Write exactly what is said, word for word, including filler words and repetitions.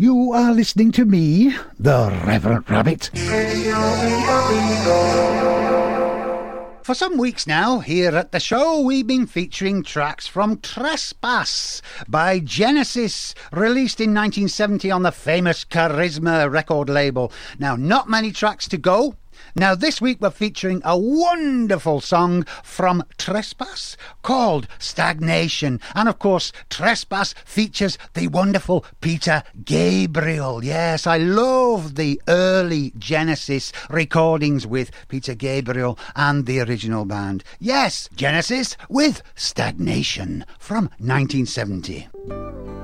You are listening to me, the Reverend Rabbit. For some weeks now, here at the show, we've been featuring tracks from Trespass by Genesis, released in nineteen seventy on the famous Charisma record label. Now, not many tracks to go. Now, this week we're featuring a wonderful song from Trespass called Stagnation. And, of course, Trespass features the wonderful Peter Gabriel. Yes, I love the early Genesis recordings with Peter Gabriel and the original band. Yes, Genesis with Stagnation from nineteen seventy.